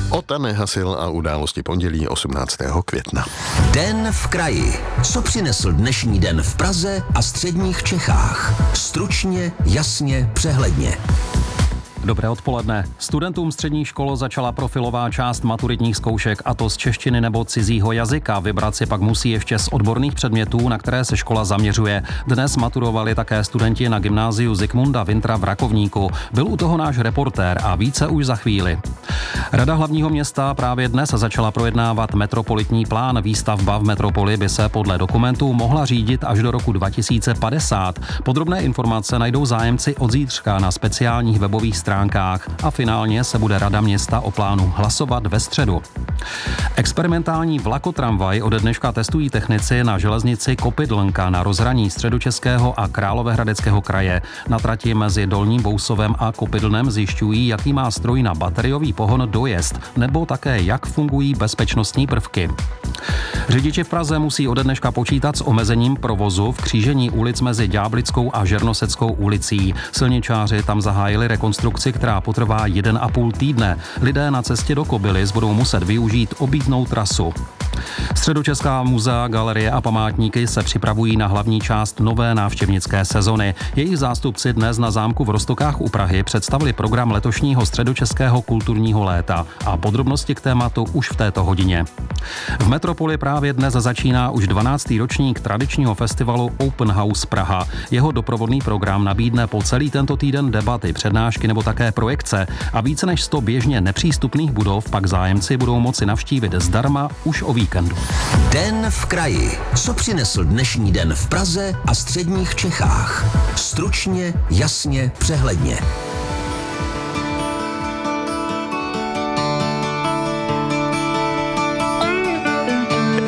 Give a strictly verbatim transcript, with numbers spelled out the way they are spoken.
Ota Nehasil a události pondělí osmnáctého května. Den v kraji. Co přinesl dnešní den v Praze a středních Čechách? Stručně, jasně, přehledně. Dobré odpoledne. Studentům středních škol začala profilová část maturitních zkoušek, a to z češtiny nebo cizího jazyka. Vybrat si pak musí ještě z odborných předmětů, na které se škola zaměřuje. Dnes maturovali také studenti na gymnáziu Zikmunda Wintra v Rakovníku. Byl u toho náš reportér a více už za chvíli. Rada hlavního města právě dnes začala projednávat metropolitní plán. Výstavba v metropoli by se podle dokumentů mohla řídit až do roku dva tisíce padesát. Podrobné informace najdou zájemci od zítřka na speciálních webových stránkách a finálně se bude Rada města o plánu hlasovat ve středu. Experimentální vlakotramvaj ode dneška testují technici na železnici Kopydlnka na rozhraní Středočeského a Královéhradeckého kraje. Na trati mezi Dolním Bousovem a Kopydlnem zjišťují, jaký má stroj na bateriový pohon dojezd, nebo také jak fungují bezpečnostní prvky. Řidiči v Praze musí ode dneška počítat s omezením provozu v křížení ulic mezi Ďáblickou a Žernoseckou ulicí. Silničáři tam zahájili rekonstrukci, která potrvá jeden a půl týdne. Lidé na cestě do Kobylis budou muset využít objízdnou trasu. Středočeská muzea, galerie a památníky se připravují na hlavní část nové návštěvnické sezony. Jejich zástupci dnes na zámku v Roztokách u Prahy představili program letošního středočeského kulturního léta a podrobnosti k tématu už v této hodině. V metropoli právě dnes začíná už dvanáctý ročník tradičního festivalu Open House Praha. Jeho doprovodný program nabídne po celý tento týden debaty, přednášky nebo také projekce a více než sto běžně nepřístupných budov pak zájemci budou moci navštívit zdarma už o víkendu. Den v kraji. Co přinesl dnešní den v Praze a středních Čechách? Stručně, jasně, přehledně.